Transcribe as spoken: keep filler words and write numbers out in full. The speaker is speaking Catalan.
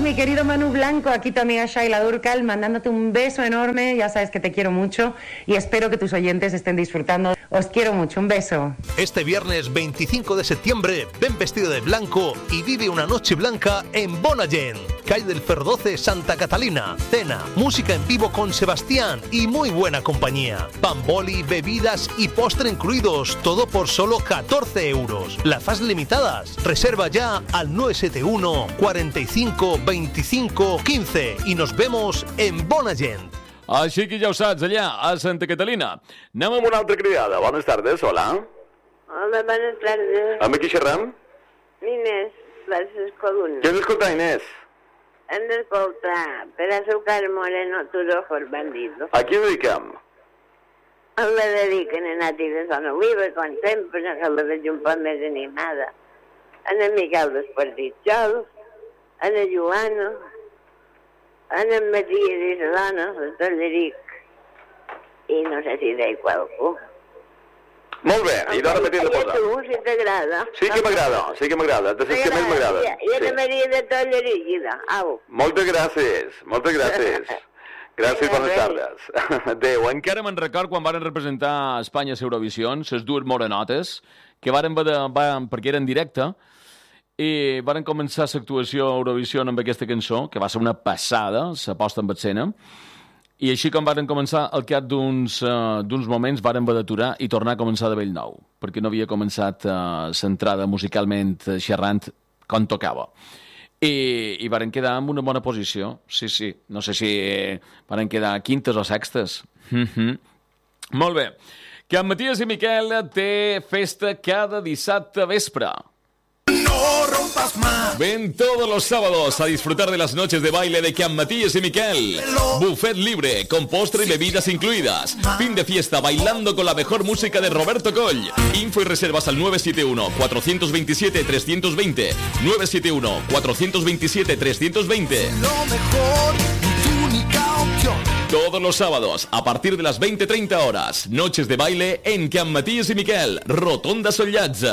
mi querido Manu Blanco, aquí tu amiga Shaila Durcal, mandándote un beso enorme. Ya sabes que te quiero mucho y espero que tus oyentes estén disfrutando. Os quiero mucho, un beso. Este viernes veinticinco de septiembre, ven vestido de blanco y vive una noche blanca en Bonagent, calle del Fer doce, Santa Catalina. Cena, música en vivo con Sebastián y muy buena compañía. Pan boli, bebidas y postre incluidos, todo por solo catorce euros. Las fases limitadas. Reserva ya al nueve siete uno, cuarenta y cinco, veinticinco, quince y nos vemos en Bonagent. Així que ja ho saps, allà, a Santa Catalina. Anem amb una altra criada. Bones tardes, hola. Hola, buenas tardes. Amb qui xerram? Inés, Places Columna. Què has d'escoltar, Inés? Hem d'escoltar per Azúcar Moreno, tus ojos bandidos. A qui dediquem? Le dediquen a Nati de Son Oliva, com sempre, que la veig un poc més animada. A en Miquel Despartitxol, a en Joana, a en Matia d'Islona, a Tolleric, i no sé si deia qualcú. Molt bé, i d'ara repetir de posar. I a tu, si t'agrada. Sí que m'agrada, sí que m'agrada, de les que més m'agrada. I a la Maria de Tolleric, i de, au. Moltes gràcies, moltes gràcies. Gràcies, bones tardes. Adéu. Encara me'n record quan varen representar a Espanya a Eurovisió, les dues morenotes, que varen, varen, perquè eren en directe, i varen començar l'actuació a Eurovisió amb aquesta cançó, que va ser una passada, la posta en escena, i així com varen començar, al cap d'uns uh, d'uns moments varen haver d'aturar i tornar a començar de bell nou, perquè no havia començat uh, l'entrada musicalment uh, xerrant com tocava. I, i varen quedar en una bona posició. Sí, sí, no sé si eh, varen quedar quintes o sextes. Mm-hmm. Molt bé. Can Matías i Miquel té festa cada dissabte vespre. No rompas más. Ven todos los sábados a disfrutar de las noches de baile de Can Matías y Miquel. Buffet libre, con postre y bebidas incluidas. Fin de fiesta bailando con la mejor música de Roberto Coll. Info y reservas al nueve siete uno, cuatro dos siete, tres dos dos cero. nueve siete uno, cuatro dos siete, tres dos dos cero. Lo mejor, tu única opción. Todos los sábados, a partir de las veinte treinta horas. Noches de baile en Can Matías y Miquel. Rotonda Sollatza.